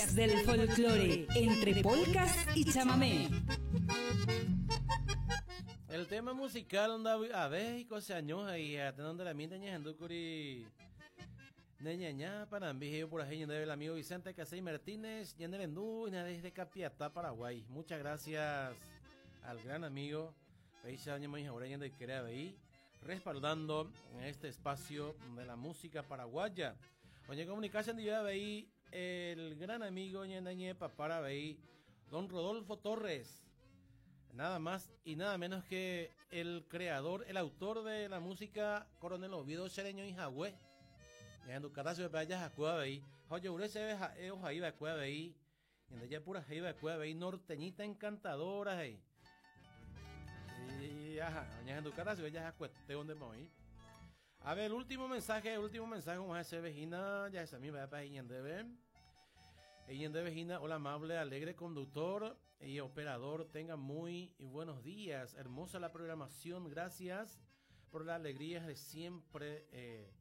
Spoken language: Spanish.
del folclore, entre polcas y chamamé. El tema musical onda a ver y cosa años ahí atendiendo la minta ñajando curi neñaña para enviar por ahí del amigo Vicente Casey Martínez y en el Endú y desde Capiatá, Paraguay. Muchas gracias al gran amigo Peisa Año Moñajoreña de Quereabeí, respaldando este espacio de la música paraguaya. Oye, comunicación de Veí, el gran amigo ñendañe papara Veí, don Rodolfo Torres. Nada más y nada menos que el creador, el autor de la música Coronel Oviedo Sereño y Jagüe. Y en tu carazo de playas a Cuaveí. Oye, ure se ve ahí va Cuaveí. Y en allá pura ahí va Cuaveí, norteñita encantadora ahí. Y ajá, en tu carazo ya es cueste donde voy. A ver, el último mensaje, vamos a hacer Vejina, ya es a mí, va para Iñendebe. Vejina, hola amable, alegre conductor y operador, tenga muy buenos días, hermosa la programación, gracias por la alegría de siempre